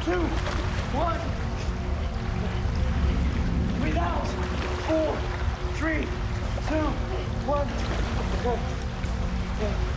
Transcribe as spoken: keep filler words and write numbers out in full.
two, one. Breathe out. Four, three, two, one. Okay. Yeah.